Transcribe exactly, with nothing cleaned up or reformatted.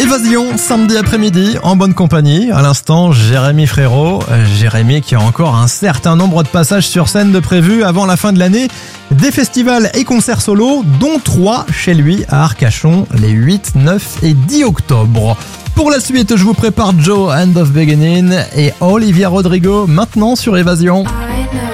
Évasion, samedi après-midi, en bonne compagnie. À l'instant, Jérémy Frérot. Jérémy qui a encore un certain nombre de passages sur scène de prévus avant la fin de l'année. Des festivals et concerts solo, dont trois chez lui à Arcachon, les huit, neuf et dix octobre. Pour la suite, je vous prépare Joe, End of Beginning et Olivia Rodrigo, maintenant sur Évasion.